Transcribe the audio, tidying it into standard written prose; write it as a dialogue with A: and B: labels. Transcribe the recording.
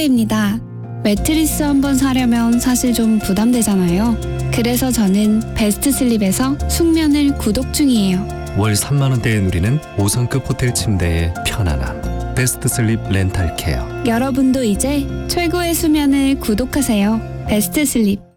A: 찰리입니다. 매트리스 한번 사려면 사실 좀 부담되잖아요. 그래서 저는 베스트 슬립에서 숙면을 구독 중이에요.
B: 월 3만 원대에 누리는 5성급 호텔 침대의 편안함. 베스트 슬립 렌탈 케어.
A: 여러분도 이제 최고의 수면을 구독하세요. 베스트 슬립.